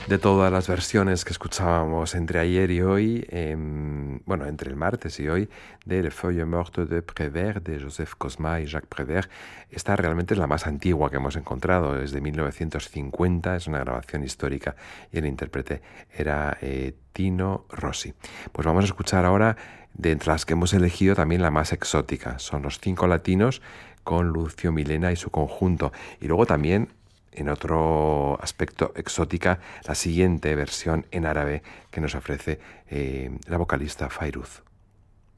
De todas las versiones que escuchábamos entre ayer y hoy, bueno, entre el martes y hoy, de Le Feuille Morte de Prévert, de Joseph Cosma y Jacques Prévert, esta realmente es la más antigua que hemos encontrado, es de 1950, es una grabación histórica y el intérprete era Tino Rossi. Pues vamos a escuchar ahora, de entre las que hemos elegido, también la más exótica. Son los 5 latinos con Lucio Milena y su conjunto. Y luego también, en otro aspecto exótica, la siguiente versión en árabe que nos ofrece la vocalista Fairuz.